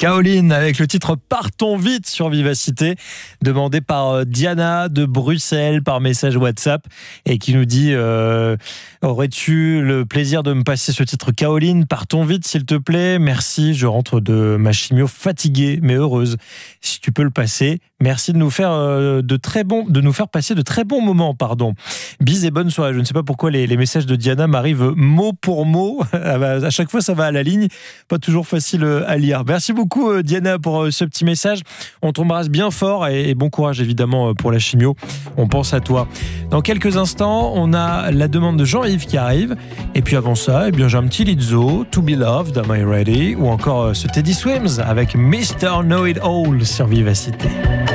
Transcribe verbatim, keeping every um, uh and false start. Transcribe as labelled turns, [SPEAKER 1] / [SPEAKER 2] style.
[SPEAKER 1] Kaolin avec le titre Partons vite sur Vivacité, demandé par Diana de Bruxelles par message WhatsApp et qui nous dit euh, aurais-tu le plaisir de me passer ce titre Kaolin, Partons vite s'il te plaît, merci, je rentre de ma chimio fatiguée mais heureuse. Si tu peux le passer, merci de nous faire euh, de très bons, de nous faire passer de très bons moments, pardon. Bis et bonne soirée. Je ne sais pas pourquoi les, les messages de Diana m'arrivent mot pour mot. À chaque fois, ça va à la ligne. Pas toujours facile à lire. Merci beaucoup, Diana, pour ce petit message. On t'embrasse bien fort et, et bon courage, évidemment, pour la chimio. On pense à toi. Dans quelques instants, on a la demande de Jean-Yves qui arrive. Et puis avant ça, eh bien, j'ai un petit Lizzo, To Be Loved, Am I Ready? Ou encore ce Teddy Swims avec mister Know It All sur Vivacité.